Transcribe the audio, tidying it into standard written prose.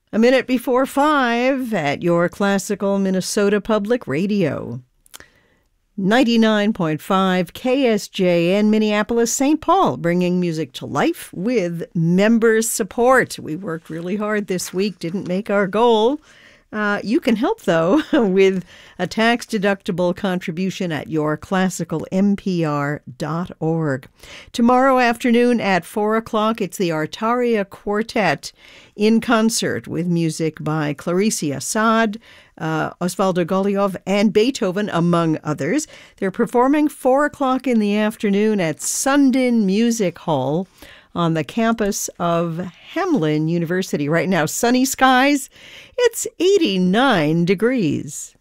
A minute before 5 at your classical Minnesota Public Radio. 99.5 KSJN Minneapolis, St. Paul, bringing music to life with member support. We worked really hard this week, didn't make our goal. You can help, though, with a tax-deductible contribution at yourclassicalmpr.org. Tomorrow afternoon at 4 o'clock, it's the Artaria Quartet in concert with music by Clarice Assad, Osvaldo Golijov, and Beethoven, among others. They're performing 4 o'clock in the afternoon at Sundin Music Hall on the campus of Hamline University. Right now, sunny skies. It's 89 degrees.